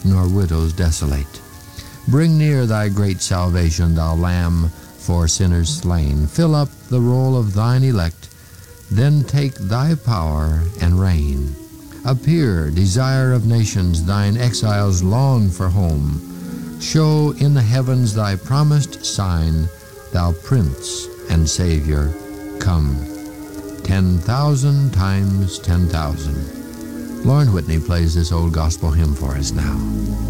nor widows desolate. Bring near thy great salvation, thou Lamb for sinners slain. Fill up the roll of thine elect, then take thy power and reign. Appear, desire of nations, thine exiles long for home. Show in the heavens thy promised sign, thou Prince and Savior, come. 10,000 times 10,000. Lauren Whitney plays this old gospel hymn for us now.